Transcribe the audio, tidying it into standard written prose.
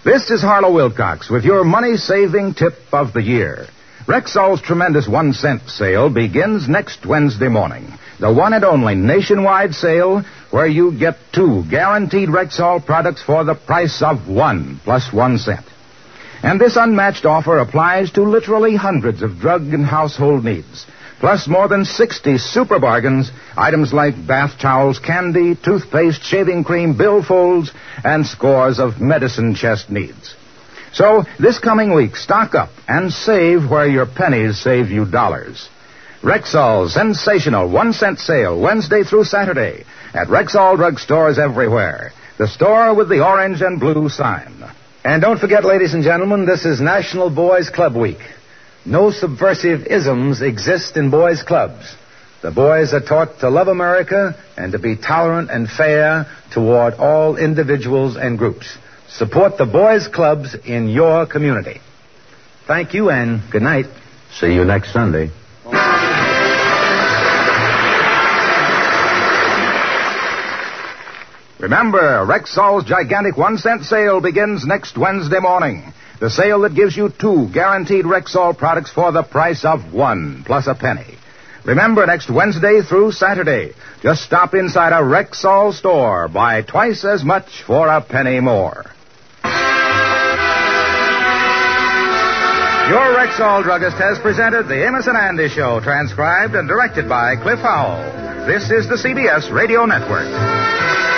This is Harlow Wilcox with your money-saving tip of the year. Rexall's tremendous 1-cent sale begins next Wednesday morning. The one and only nationwide sale where you get 2 guaranteed Rexall products for the price of 1 plus 1 cent. And this unmatched offer applies to literally hundreds of drug and household needs, plus more than 60 super bargains, items like bath towels, candy, toothpaste, shaving cream, billfolds, and scores of medicine chest needs. So, this coming week, stock up and save where your pennies save you dollars. Rexall's sensational 1-cent sale, Wednesday through Saturday, at Rexall drugstores everywhere. The store with the orange and blue sign. And don't forget, ladies and gentlemen, this is National Boys Club Week. No subversive isms exist in boys' clubs. The boys are taught to love America and to be tolerant and fair toward all individuals and groups. Support the boys' clubs in your community. Thank you and good night. See you next Sunday. Remember, Rexall's gigantic 1-cent sale begins next Wednesday morning. The sale that gives you 2 guaranteed Rexall products for the price of 1 plus a penny. Remember, next Wednesday through Saturday, just stop inside a Rexall store. Buy twice as much for a penny more. Your Rexall druggist has presented the Amos and Andy Show, transcribed and directed by Cliff Howell. This is the CBS Radio Network.